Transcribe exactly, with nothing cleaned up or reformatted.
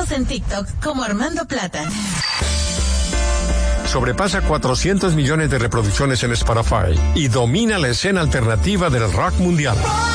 Síguenos en TikTok como Armando Plata. Sobrepasa cuatrocientos millones de reproducciones en Spotify y domina la escena alternativa del rock mundial.